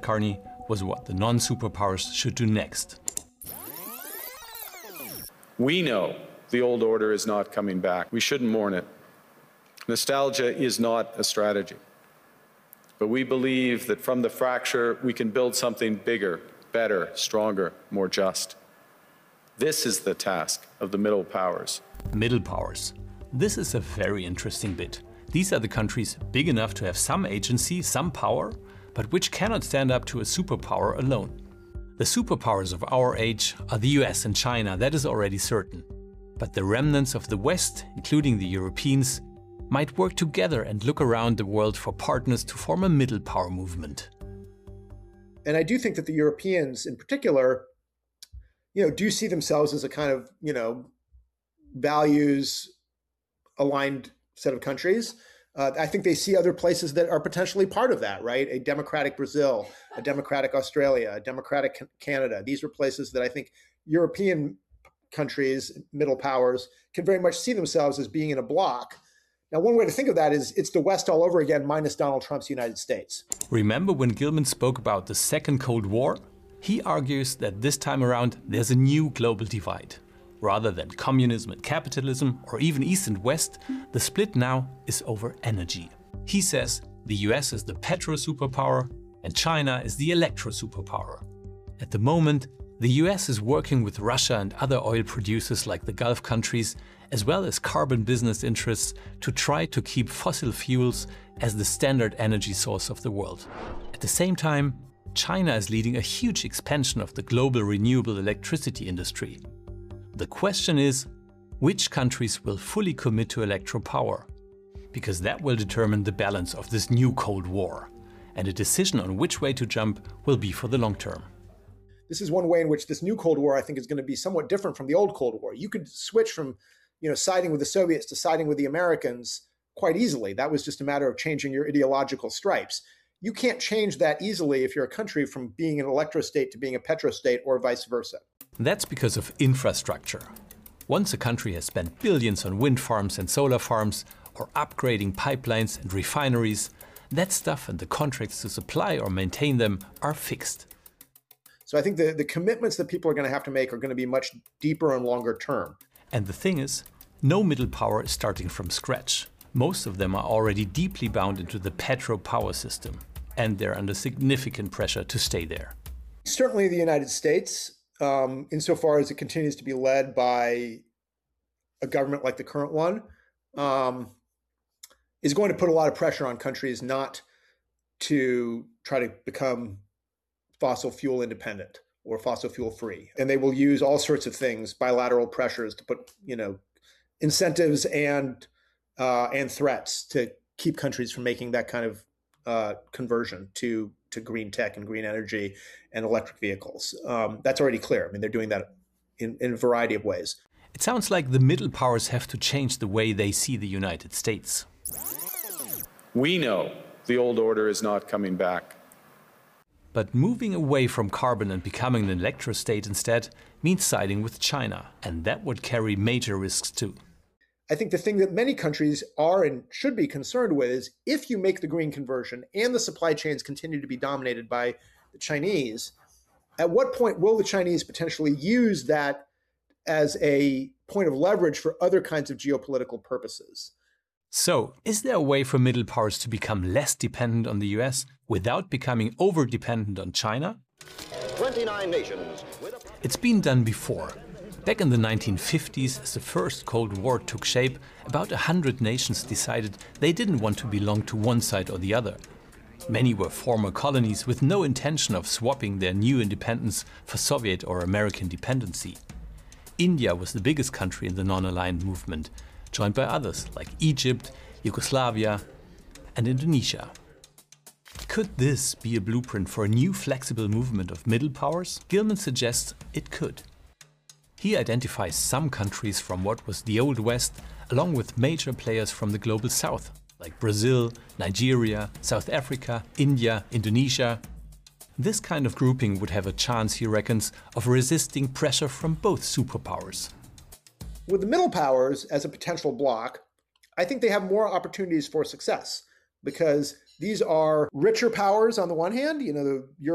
Carney, was what the non-superpowers should do next. We know the old order is not coming back. We shouldn't mourn it. Nostalgia is not a strategy. But we believe that from the fracture, we can build something bigger, better, stronger, more just. This is the task of the middle powers. Middle powers. This is a very interesting bit. These are the countries big enough to have some agency, some power, but which cannot stand up to a superpower alone. The superpowers of our age are the US and China, that is already certain. But the remnants of the West, including the Europeans, might work together and look around the world for partners to form a middle power movement. And I do think that the Europeans in particular, do see themselves as a kind of, values aligned set of countries. I think they see other places that are potentially part of that, right? A democratic Brazil, a democratic Australia, a democratic Canada. These are places that I think European countries, middle powers, can very much see themselves as being in a bloc. Now, one way to think of that is it's the West all over again, minus Donald Trump's United States. Remember when Gilman spoke about the Second Cold War? He argues that this time around there's a new global divide. Rather than communism and capitalism, or even East and West, the split now is over energy. He says the US is the petro superpower and China is the electro superpower. At the moment, the US is working with Russia and other oil producers like the Gulf countries, as well as carbon business interests, to try to keep fossil fuels as the standard energy source of the world. At the same time, China is leading a huge expansion of the global renewable electricity industry. The question is, which countries will fully commit to electropower? Because that will determine the balance of this new Cold War. And a decision on which way to jump will be for the long term. This is one way in which this new Cold War, I think, is going to be somewhat different from the old Cold War. You could switch from, siding with the Soviets to siding with the Americans quite easily. That was just a matter of changing your ideological stripes. You can't change that easily if you're a country from being an electrostate to being a petrostate or vice versa. That's because of infrastructure. Once a country has spent billions on wind farms and solar farms, or upgrading pipelines and refineries, that stuff and the contracts to supply or maintain them are fixed. So I think the commitments that people are going to have to make are going to be much deeper and longer term. And the thing is, no middle power is starting from scratch. Most of them are already deeply bound into the petro power system, and they're under significant pressure to stay there. Certainly the United States, insofar as it continues to be led by a government like the current one, is going to put a lot of pressure on countries not to try to become fossil fuel independent or fossil fuel free. And they will use all sorts of things, bilateral pressures to put, incentives and threats to keep countries from making that kind of conversion to green tech and green energy and electric vehicles. That's already clear. I mean, they're doing that in a variety of ways. It sounds like the middle powers have to change the way they see the United States. We know the old order is not coming back. But moving away from carbon and becoming an electrostate instead means siding with China, and that would carry major risks too. I think the thing that many countries are and should be concerned with is if you make the green conversion and the supply chains continue to be dominated by the Chinese, at what point will the Chinese potentially use that as a point of leverage for other kinds of geopolitical purposes? So, is there a way for middle powers to become less dependent on the US without becoming over-dependent on China? 29 nations. It's been done before. Back in the 1950s, as the first Cold War took shape, about 100 nations decided they didn't want to belong to one side or the other. Many were former colonies with no intention of swapping their new independence for Soviet or American dependency. India was the biggest country in the non-aligned movement, joined by others like Egypt, Yugoslavia and Indonesia. Could this be a blueprint for a new flexible movement of middle powers? Gilman suggests it could. He identifies some countries from what was the Old West, along with major players from the Global South, like Brazil, Nigeria, South Africa, India, Indonesia. This kind of grouping would have a chance, he reckons, of resisting pressure from both superpowers. With the middle powers as a potential bloc, I think they have more opportunities for success because these are richer powers on the one hand, the